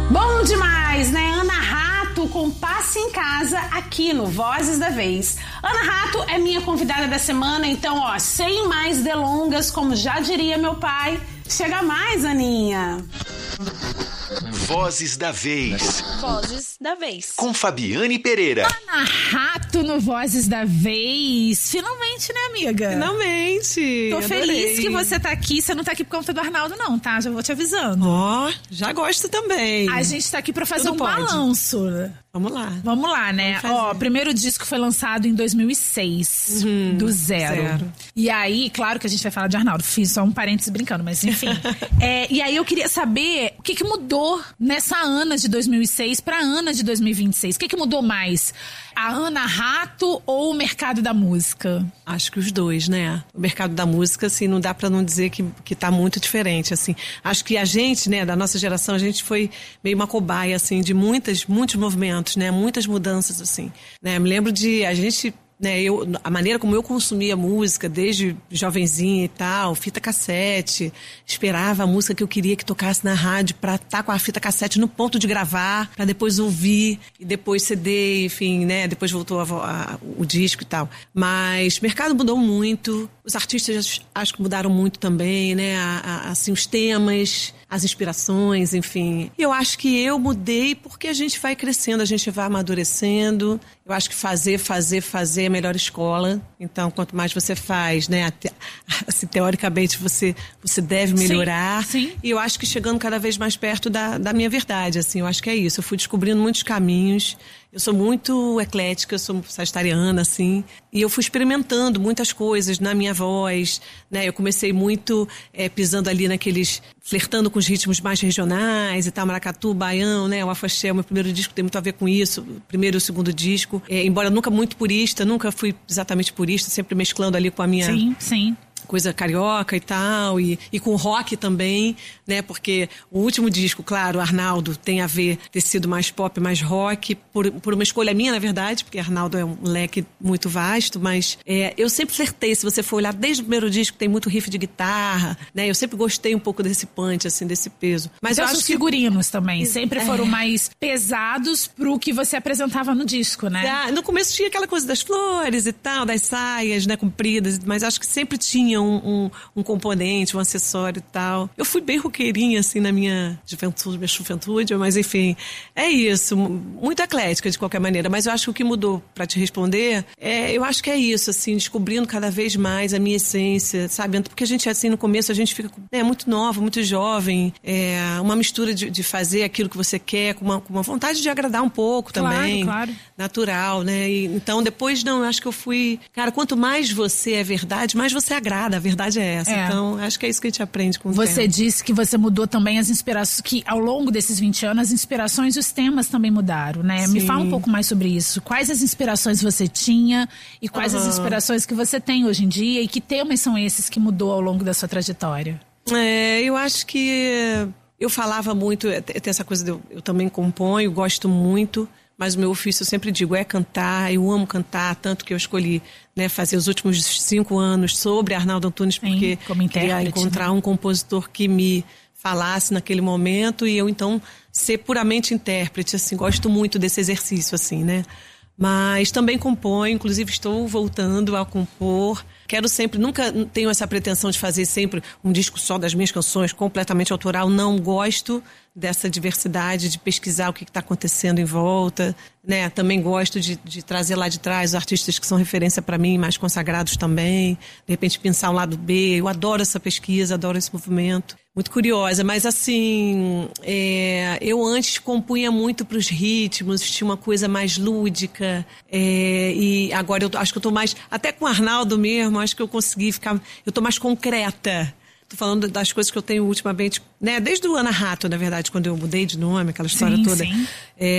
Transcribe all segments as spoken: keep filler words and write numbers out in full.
Bom demais, né? Ana Rato com Passe em Casa aqui no Vozes da Vez. Ana Rato é minha convidada da semana, então, ó, sem mais delongas, como já diria meu pai, chega mais, Aninha. Vozes da Vez. Vozes da Vez. Com Fabiane Pereira. Ana Rato no Vozes da Vez. Finalmente, né, amiga? Finalmente. Tô adorei. feliz que você tá aqui. Você não tá aqui por conta do Arnaldo, não, tá? Já vou te avisando. Ó, oh, já gosto também. A gente tá aqui pra fazer Tudo um pode. balanço. Vamos lá. Vamos lá, né? Ó, o primeiro disco foi lançado em dois mil e seis, Uhum, do zero. zero. E aí, claro que a gente vai falar de Arnaldo. Fiz só um parênteses brincando, mas enfim. é, e aí eu queria saber o que, que mudou nessa Ana de dois mil e seis pra Ana de dois mil e vinte e seis. O que, que mudou mais? A Ana Rato ou o mercado da música? Acho que os dois, né? O mercado da música, assim, não dá pra não dizer que, que tá muito diferente, assim. Acho que a gente, né, da nossa geração, a gente foi meio uma cobaia, assim, de muitas, muitos movimentos, né? Muitas mudanças, assim. Né? Me lembro de a gente... Né, eu, a maneira como eu consumia música desde jovenzinha e tal, fita cassete, esperava a música que eu queria que tocasse na rádio pra estar com a fita cassete no ponto de gravar, pra depois ouvir e depois C D, enfim, né, depois voltou a, a, o disco e tal. Mas o mercado mudou muito, os artistas acho que mudaram muito também, né, a, a, assim, os temas, as inspirações, enfim. E eu acho que eu mudei porque a gente vai crescendo, a gente vai amadurecendo. Eu acho que fazer, fazer, fazer é a melhor escola. Então, quanto mais você faz, né, até, assim, teoricamente você, você deve melhorar. Sim, sim. E eu acho que chegando cada vez mais perto da, da minha verdade, assim, eu acho que é isso. Eu fui descobrindo muitos caminhos. Eu sou muito eclética, eu sou sagitariana, assim, e eu fui experimentando muitas coisas na minha voz, né? Eu comecei muito é, pisando ali naqueles, flertando com os ritmos mais regionais e tal, maracatu, baião, né? O afoxé, o meu primeiro disco tem muito a ver com isso, o primeiro e o segundo disco. É, embora nunca muito purista, nunca fui exatamente purista, sempre mesclando ali com a minha... Sim, sim. coisa carioca e tal, e, e com rock também, né, porque o último disco, claro, Arnaldo tem a ver, ter sido mais pop, mais rock, por, por uma escolha minha, na verdade, porque Arnaldo é um leque muito vasto, mas é, eu sempre flertei, se você for olhar desde o primeiro disco, tem muito riff de guitarra, né, eu sempre gostei um pouco desse punch, assim, desse peso. Mas então, eu acho os que... figurinos também sempre é. foram mais pesados pro que você apresentava no disco, né? Ah, no começo tinha aquela coisa das flores e tal, das saias, né, compridas, mas acho que sempre tinha um, um, um componente, um acessório e tal. Eu fui bem roqueirinha, assim, na minha juventude, minha juventude, mas enfim, é isso, muito eclética de qualquer maneira, mas eu acho que o que mudou, pra te responder, é, eu acho que é isso, assim, descobrindo cada vez mais a minha essência, sabe? Porque a gente, assim, no começo a gente fica é, muito nova, muito jovem, é, uma mistura de, de fazer aquilo que você quer, com uma, com uma vontade de agradar um pouco também. Claro, claro. Natural, né? E, então, depois, não, eu acho que eu fui... Cara, quanto mais você é verdade, mais você agrada. A verdade é essa. É. Então, acho que é isso que a gente aprende com o Você tempo. disse que você mudou também as inspirações, que ao longo desses vinte anos, as inspirações e os temas também mudaram, né? Sim. Me fala um pouco mais sobre isso. Quais as inspirações você tinha e quais Uhum. as inspirações que você tem hoje em dia e que temas são esses que mudou ao longo da sua trajetória? É, eu acho que... Eu falava muito, tem essa coisa de eu, eu também componho, gosto muito, mas o meu ofício, eu sempre digo, é cantar, eu amo cantar, tanto que eu escolhi, né, fazer os últimos cinco anos sobre Arnaldo Antunes, porque Sim, queria encontrar, né, um compositor que me falasse naquele momento e eu, então, ser puramente intérprete, assim, gosto muito desse exercício, assim, né? Mas também componho, inclusive estou voltando a compor. Quero sempre, nunca tenho essa pretensão de fazer sempre um disco só das minhas canções, completamente autoral. Não gosto dessa diversidade, de pesquisar o que está acontecendo em volta, né? Também gosto de, de trazer lá de trás os artistas que são referência para mim, mais consagrados também. De repente pensar um lado B. Eu adoro essa pesquisa, adoro esse movimento. Muito curiosa, mas assim, é, eu antes compunha muito para os ritmos, tinha uma coisa mais lúdica, é, e agora eu acho que eu tô mais, até com o Arnaldo mesmo, acho que eu consegui ficar, eu tô mais concreta. Tô falando das coisas que eu tenho ultimamente, né, desde o Ana Rato, na verdade, quando eu mudei de nome, aquela história sim, toda. Sim.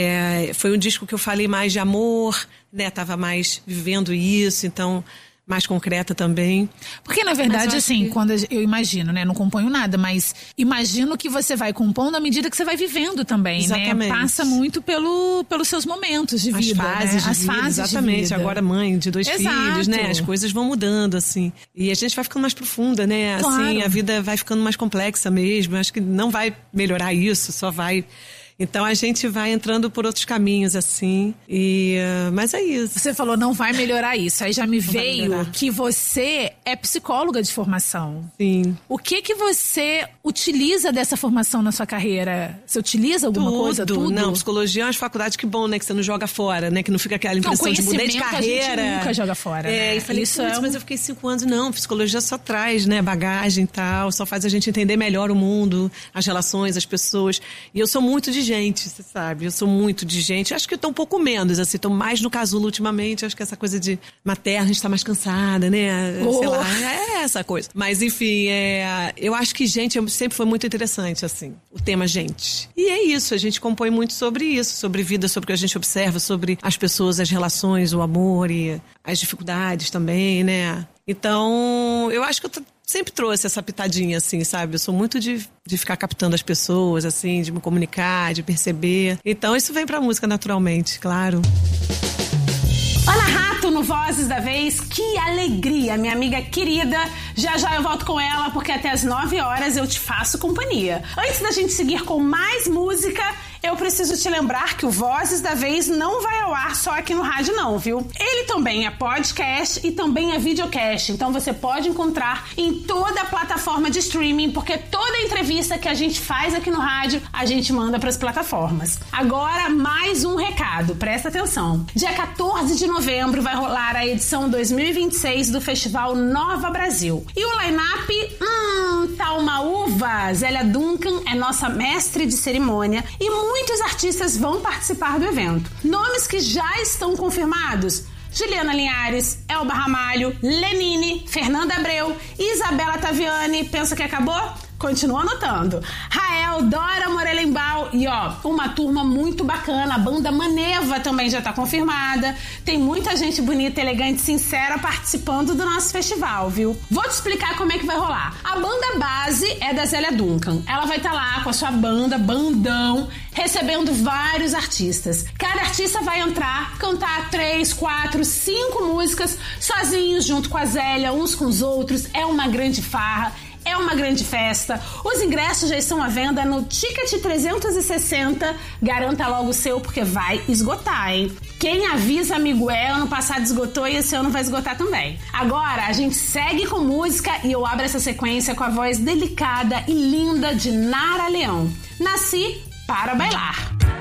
É, foi um disco que eu falei mais de amor, né, tava mais vivendo isso, então... mais concreta também. Porque, na verdade, assim, que... quando eu imagino, né? Não componho nada, mas imagino que você vai compondo à medida que você vai vivendo também, exatamente, né? Passa muito pelo, pelos seus momentos de vida, as fases, né? de As vida, fases exatamente. de vida. Agora mãe de dois Exato. filhos, né? As coisas vão mudando, assim. E a gente vai ficando mais profunda, né? Claro. Assim, a vida vai ficando mais complexa mesmo. Acho que não vai melhorar isso, só vai... Então a gente vai entrando por outros caminhos, assim. E, uh, mas é isso. Você falou, não vai melhorar isso. Aí já me Não veio que você é psicóloga de formação. Sim. O que que você utiliza dessa formação na sua carreira? Você utiliza alguma Tudo. coisa? Tudo? Não, psicologia é uma faculdade que bom, né? Que você não joga fora, né? Que não fica aquela Não, impressão de mudei de carreira. A gente nunca joga fora. É, né? e falei, isso putz, é um... mas eu fiquei cinco anos. Não, psicologia só traz, né? Bagagem e tal, só faz a gente entender melhor o mundo, as relações, as pessoas. E eu sou muito de gente, você sabe? Eu sou muito de gente. Acho que eu tô um pouco menos, assim, tô mais no casulo ultimamente. Acho que essa coisa de materna, a gente tá mais cansada, né? Oh. Sei lá, é essa coisa. Mas, enfim, é, eu acho que gente sempre foi muito interessante, assim, o tema gente. E é isso, a gente compõe muito sobre isso, sobre vida, sobre o que a gente observa, sobre as pessoas, as relações, o amor e as dificuldades também, né? Então, eu acho que eu tô, sempre trouxe essa pitadinha, assim, sabe? Eu sou muito de, de ficar captando as pessoas, assim, de me comunicar, de perceber. Então, isso vem pra música naturalmente, claro. Ana Rato no Vozes da Vez, que alegria, minha amiga querida. Já já eu volto com ela, porque até as nove horas eu te faço companhia. Antes da gente seguir com mais música, eu preciso te lembrar que o Vozes da Vez não vai ao ar só aqui no rádio não, viu? Ele também é podcast e também é videocast, então você pode encontrar em toda a plataforma de streaming, porque toda entrevista que a gente faz aqui no rádio, a gente manda para as plataformas. Agora, mais um recado, presta atenção. Dia quatorze de novembro vai rolar a edição dois mil e vinte e seis do Festival Nova Brasil. E o line-up, hum, tá uma uva. Zélia Duncan é nossa mestre de cerimônia e muitos artistas vão participar do evento. Nomes que já estão confirmados: Juliana Linhares, Elba Ramalho, Lenine, Fernanda Abreu, Isabela Taviani. Pensa que acabou? Continua anotando. Rael, Dora Morelenbaum e ó, uma turma muito bacana. A banda Maneva também já tá confirmada. Tem muita gente bonita, elegante, sincera participando do nosso festival, viu? Vou te explicar como é que vai rolar. A banda base é da Zélia Duncan. Ela vai estar tá lá com a sua banda, bandão, recebendo vários artistas. Cada artista vai entrar, cantar três, quatro, cinco músicas sozinhos, junto com a Zélia, uns com os outros. É uma grande farra. É uma grande festa. Os ingressos já estão à venda no Ticket trezentos e sessenta. Garanta logo o seu, porque vai esgotar, hein? Quem avisa, amigo é, ano passado esgotou e esse ano vai esgotar também. Agora, a gente segue com música e eu abro essa sequência com a voz delicada e linda de Nara Leão. Nasci para bailar.